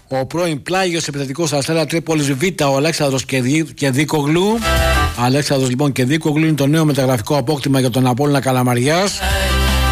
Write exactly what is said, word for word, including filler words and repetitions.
Ο πρώην πλάγιος επιθετικός Αστέρα Τρίπολης Β, ο Αλέξανδρος Κεδίκογλου. Αλέξανδρος λοιπόν Κεδίκογλου είναι το νέο μεταγραφικό απόκτημα για τον Απόλλωνα Καλαμαριάς.